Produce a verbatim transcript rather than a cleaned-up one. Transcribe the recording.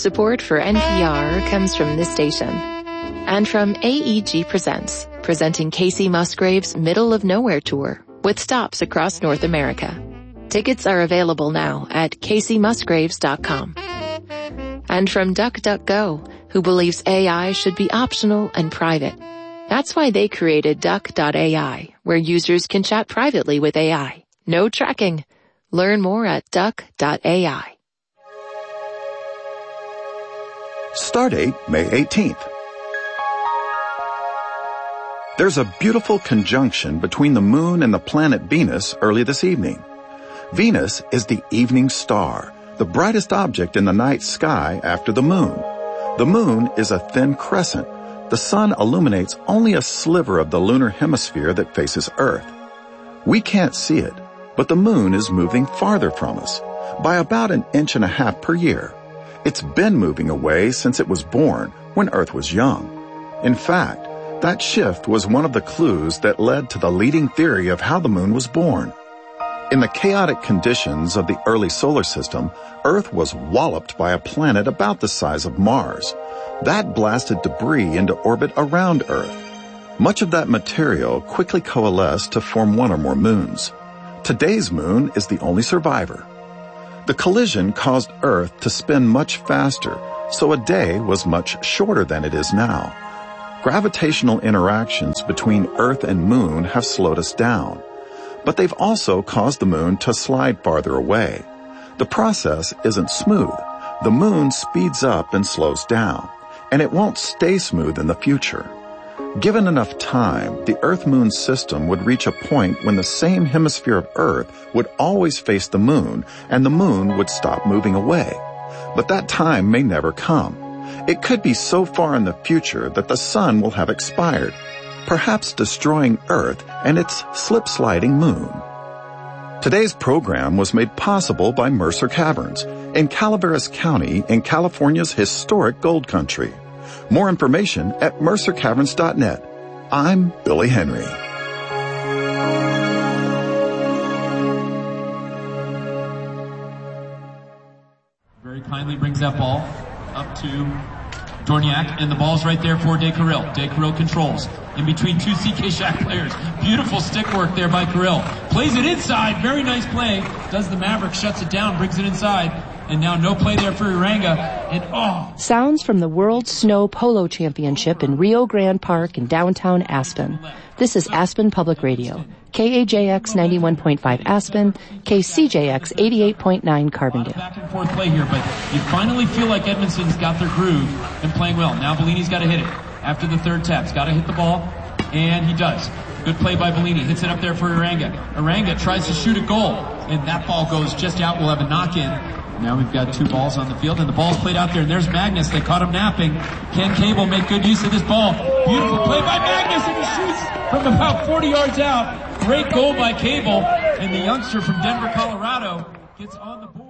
Support for N P R comes from this station. And from A E G Presents, presenting Casey Musgrave's Middle of Nowhere Tour with stops across North America. Tickets are available now at casey musgraves dot com. And from DuckDuckGo, who believes A I should be optional and private. That's why they created duck dot A I, where users can chat privately with A I. No tracking. Learn more at duck dot A I. Stardate, May eighteenth. There's a beautiful conjunction between the moon and the planet Venus early this evening. Venus is the evening star, the brightest object in the night sky after the moon. The moon is a thin crescent. The sun illuminates only a sliver of the lunar hemisphere that faces Earth. We can't see it, but the moon is moving farther from us, by about an inch and a half per year. It's been moving away since it was born, when Earth was young. In fact, that shift was one of the clues that led to the leading theory of how the moon was born. In the chaotic conditions of the early solar system, Earth was walloped by a planet about the size of Mars. That blasted debris into orbit around Earth. Much of that material quickly coalesced to form one or more moons. Today's moon is the only survivor. The collision caused Earth to spin much faster, so a day was much shorter than it is now. Gravitational interactions between Earth and Moon have slowed us down, but they've also caused the Moon to slide farther away. The process isn't smooth. The Moon speeds up and slows down, and it won't stay smooth in the future. Given enough time, the Earth-Moon system would reach a point when the same hemisphere of Earth would always face the Moon, and the Moon would stop moving away. But that time may never come. It could be so far in the future that the sun will have expired, perhaps destroying Earth and its slip-sliding moon. Today's program was made possible by Mercer Caverns in Calaveras County in California's historic gold country. More information at mercer caverns dot net. I'm Billy Henry. Very kindly brings that ball up to Dorniak, and the ball's right there for De Carril. De Carril controls in between two C K Shack players. Beautiful stick work there by Carril. Plays it inside. Very nice play. Does the Maverick, shuts it down, brings it inside. And now no play there for Uranga. And oh! Sounds from the World Snow Polo Championship in Rio Grande Park in downtown Aspen. This is Aspen Public Radio. K A J X ninety-one point five Aspen, K C J X eighty-eight point nine Carbondale. Back and forth play here, but you finally feel like Edmondson's got their groove and playing well. Now Bellini's got to hit it. After the third tap's got to hit the ball, and he does. Good play by Bellini. Hits it up there for Uranga. Uranga tries to shoot a goal, and that ball goes just out. We'll have a knock-in. Now we've got two balls on the field, and the ball's played out there, and there's Magnus. They caught him napping. Ken Cable made good use of this ball. Beautiful play by Magnus, and he shoots from about forty yards out. Great goal by Cable, and the youngster from Denver, Colorado gets on the board.